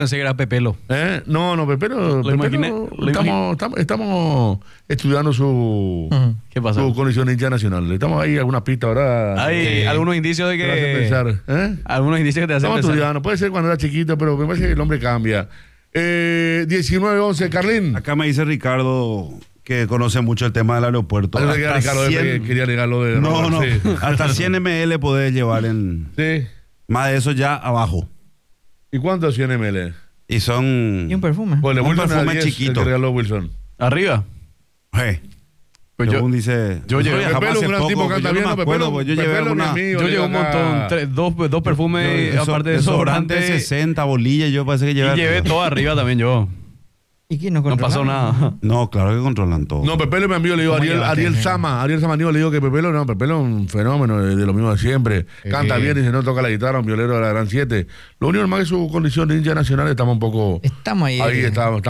Pensé que era Pepelo. No, Pepelo. Lo imaginé. Estamos estudiando su ¿Qué pasa? su condición hincha nacional. Estamos ahí algunas pistas ahora. Hay algunos indicios de que te hacen que. pensar. Algunos indicios que te hacen Estamos pensar. estudiando. Puede ser cuando era chiquito, pero me parece que el hombre cambia. 19-11, Carlín. Acá me dice Ricardo que conoce mucho el tema del aeropuerto. Quería alegarlo de... No, sí. hasta 100 ml podés llevar en... Sí. Más de eso ya abajo. ¿Y cuántos 100 ml? Y son... Y un perfume. Pues Un Wilson perfume era 10, chiquito. el que regaló Wilson. Arriba. Pues según dice... yo llevé- jamás Pepelo, hace un gran poco, tipo, pues canta yo no bien, me no, acuerdo, Pepelo, pues yo llevé Pepelo, mi una... amigo, Yo llevé llega un acá. montón. Dos perfumes, aparte de desodorante desodorante. 60 bolillas, yo parece que Y llevé... llevé todo arriba también yo. ¿Y quién no No pasó nada. No, claro que controlan todo. No, Pepelo me envió, le digo, ¿Cómo llevaste? Ariel Samaniego le digo que Pepelo es un fenómeno de lo mismo de siempre. Canta bien, dice, no toca la guitarra, un violero de la gran 7. Lo único más que su condición de hincha nacional estamos un poco... Estamos ahí. Estamos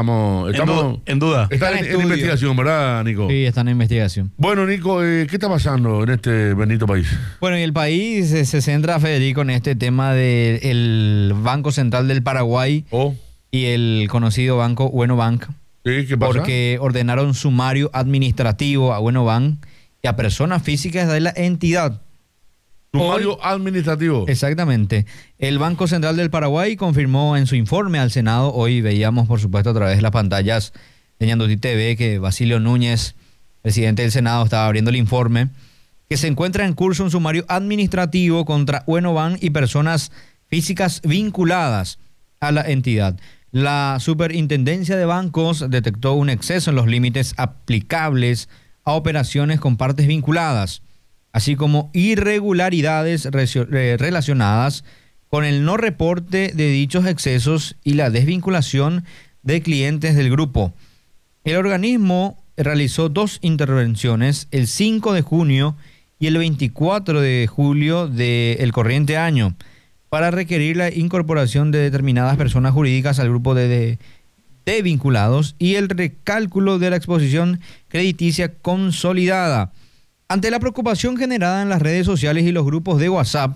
En duda. está en en estudio. investigación, ¿verdad, Nico? Sí, están en investigación. Bueno, Nico, ¿qué está pasando en este bendito país? Bueno, y el país se centra, Federico, en este tema del Banco Central del Paraguay y el conocido banco Bueno Bank, ¿Sí? ¿Qué pasa? porque ordenaron sumario administrativo a Bueno Bank y a personas físicas de la entidad. Sumario administrativo. Exactamente. El Banco Central del Paraguay confirmó en su informe al Senado, hoy veíamos por supuesto a través de las pantallas de Ñandutí TV que Basilio Núñez, presidente del Senado, estaba abriendo el informe, que se encuentra en curso un sumario administrativo contra Bueno Bank y personas físicas vinculadas a la entidad. La Superintendencia de Bancos detectó un exceso en los límites aplicables a operaciones con partes vinculadas, así como irregularidades relacionadas con el no reporte de dichos excesos y la desvinculación de clientes del grupo. El organismo realizó 2 intervenciones el 5 de junio y el 24 de julio del corriente año para requerir la incorporación de determinadas personas jurídicas al grupo de vinculados y el recálculo de la exposición crediticia consolidada. Ante la preocupación generada en las redes sociales y los grupos de WhatsApp,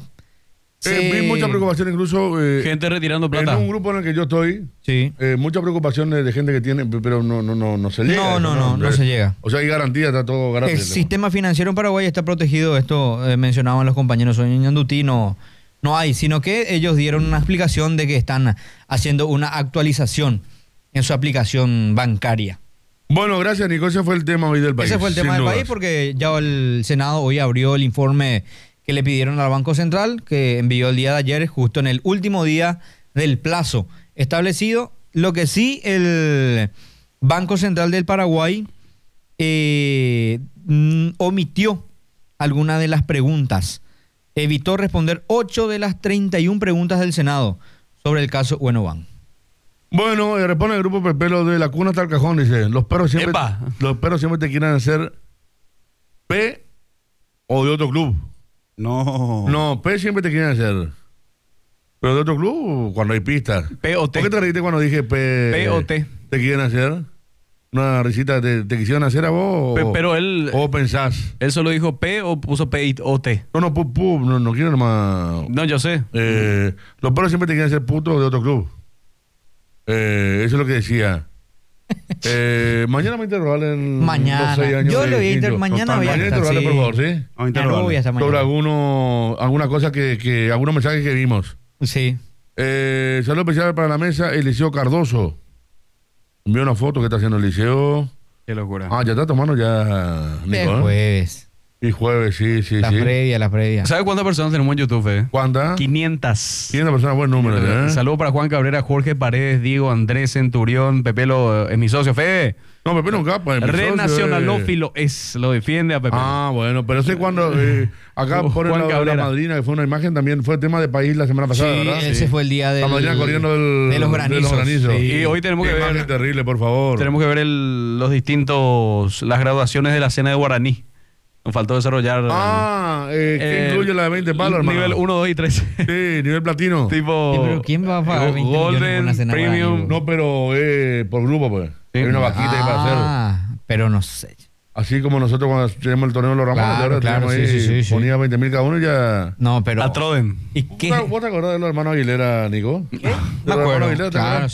Vi mucha preocupación incluso Gente retirando en plata. un grupo en el que yo estoy. Sí. Mucha preocupación de gente que tiene, pero no se llega. No se llega. O sea, hay garantía, está todo El garantizado. sistema financiero en Paraguay está protegido, esto mencionaban los compañeros hoy en Ñandutí, no hay, sino que ellos dieron una explicación de que están haciendo una actualización en su aplicación bancaria. Bueno, gracias, Nico. Ese fue el tema hoy del país. Ese fue el tema sin del dudas. país porque ya el Senado hoy abrió el informe que le pidieron al Banco Central, que envió el día de ayer, justo en el último día del plazo establecido. Lo que sí, el Banco Central del Paraguay omitió algunas de las preguntas. Evitó responder 8 de las 31 preguntas del Senado sobre el caso Bueno Bank. Bueno, responde el grupo Pepelo de la cuna hasta el cajón, dice, los perros siempre te quieren hacer P o de otro club. No, P siempre te quieren hacer. Pero de otro club, cuando hay pistas. P o T. ¿Por qué te reíste cuando dije P o T. ¿Te quieren hacer? ¿Una risita te quisieron hacer a vos? Pero él pensás? ¿Él solo dijo P o puso P o T? No quiero nomás. No, yo sé. Los perros siempre te quieren hacer putos de otro club. Eso es lo que decía. Mañana me interrogalen. Mañana. 6 años Yo lo voy a distintos. mañana voy a estar, interrogarle, sí. por favor, ¿sí? Vamos a Ya interrogarle. no voy hasta mañana. Sobre alguna cosa algunos mensajes que vimos. Sí. Saludo especial para la mesa, Eliseo Cardoso. Envió una foto que está haciendo Eliseo. Qué locura. Ya está tomando ya, Nico, El jueves. Y jueves, sí. La previa. ¿Sabe cuántas personas tenemos en YouTube, ¿Cuántas? 500. 500 personas, buen número, ¿eh? Saludos para Juan Cabrera, Jorge Paredes, Diego, Andrés Centurión, Pepelo es mi socio. Fede, No, Pepe nunca. Pues, renacionalófilo lo defiende a Pepe. Bueno, pero sé cuando acá ponen Juan la Cabrera. madrina, que fue una imagen también, fue tema de país la semana pasada, ¿verdad? Ese fue el día La madrina corriendo de los granizos. Sí. Y hoy tenemos que Qué imagen ver, terrible, por favor. tenemos que ver las graduaciones de la cena de Guaraní. Nos faltó desarrollar. ¿Qué incluye la de 20 palos, hermano? Nivel 1, 2 y 3. Sí, nivel platino. Tipo. Sí, pero ¿quién va a pagar 20 millones por Golden, una cena Premium. Guaraní? No, pero por grupo, pues. Sí. Hay una vaquita ahí para hacer. Pero no sé. Así como nosotros cuando tenemos el torneo de los Ramos, claro, ahí, sí. ponía 20.000 cada uno y ya... No, pero... A Troden. ¿Y qué? ¿Vos te acordás de los hermanos Aguilera, Nico? ¿Qué? Me acuerdo, claro.